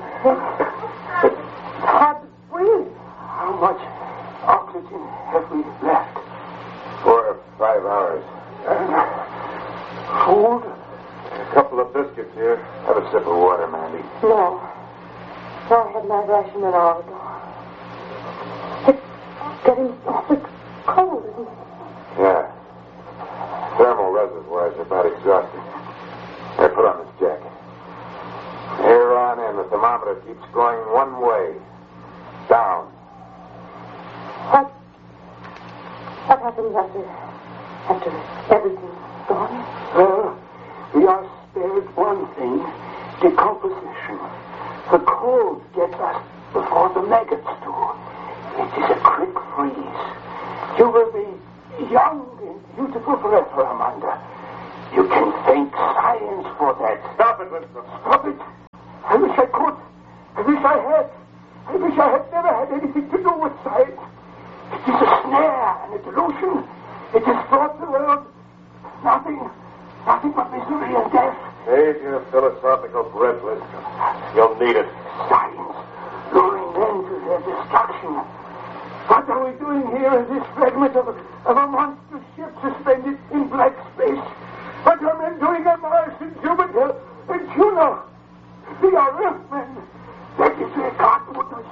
It's hard to breathe. How much oxygen have we left? 4 or 5 hours. And food? A couple of biscuits here. Have a sip of water, Mandy. No. I had my ration an hour ago. It's getting awfully cold, isn't it? Yeah. Thermal reservoirs are about exhausted. Here, put on this jacket. Here on in, the thermometer keeps going one way. Down. What happens after everything's gone? Well, we are spared one thing, decomposition. The cold gets us before the maggots do. It is a quick freeze. You will be young and beautiful forever, Amanda. You can thank science for that. Stop it, Winston. Stop it. I wish I could. I wish I had. I wish I had never had anything to do with science. It is a snare and a delusion. It has brought the world nothing but misery and death. Save your philosophical breath, Winston. You'll need it. Science luring men to their destruction. What are we doing here in this fragment of a monster ship suspended in black space? What are men doing on Mars and Jupiter and Juno? We are Earthmen. That is where God put us.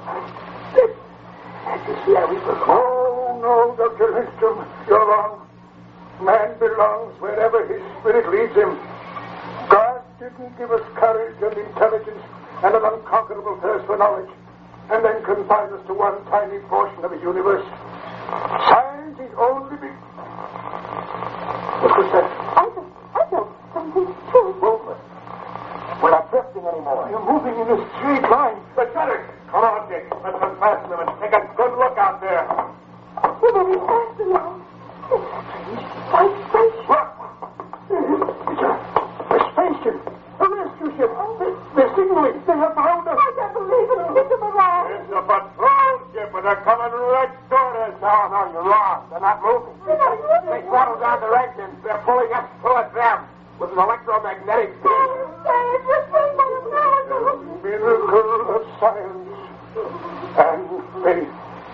That is where we belong. Oh, no, Dr. Lindstrom. You're wrong. Man belongs wherever his spirit leads him. God didn't give us courage and intelligence and an unconquerable thirst for knowledge, and then confine us to one tiny portion of the universe. Science is only What was that? I felt something too. Movement. We're not drifting anymore. You're moving in a straight line. Lieutenant! Come on, Dick. Let's unfasten them and take a good look out there. We're very fast now. It's a spaceship. A rescue ship. They're signaling. They have found us. I can't believe it. It's a mirage. It's a patrol ship, and they're coming right toward us. No, you're wrong. They're not moving. They're not moving. They throttled down their engines. They're pulling us towards them with an electromagnetic field. Miracle of science and faith.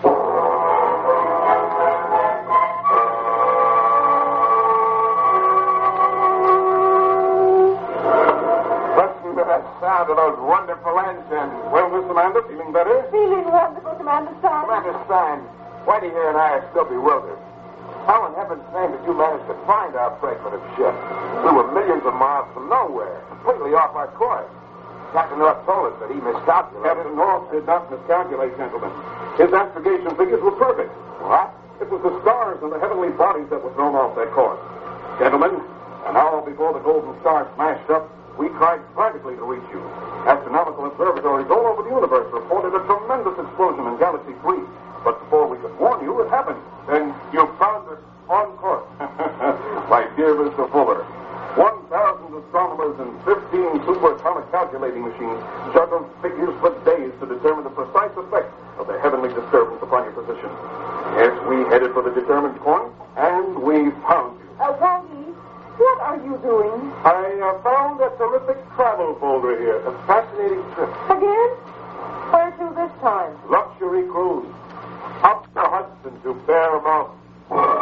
Listen to that sound of those wonderful engines. Well, Miss Amanda, feeling better? Feeling wonderful, Commander Stein. Commander Stein, Whitey here and I are still bewildered. How in heaven's name did you manage to find our fragment of ship? We were millions of miles from nowhere, completely off our course. Captain North told us that he miscalculated. Captain North did not miscalculate, gentlemen. His astrogation figures were perfect. What? It was the stars and the heavenly bodies that were thrown off their course. Gentlemen, an hour before the Golden Star smashed up, we tried frantically to reach you. Astronomical observatories all over the universe reported a tremendous explosion in Galaxy 3. But before we could warn you, it happened. Then you found us on course. My dear Mr. Fuller, 1,000 astronomers and 15 superatomic calculating machines juggled figures for days to determine the precise effect of the heavenly disturbance upon your position. Yes, we headed for the determined point, and we found you. Whitey, what are you doing? I found a terrific travel folder here. A fascinating trip. Again? Where to this time? Luxury cruise. Up the Hudson to Bear Mountain.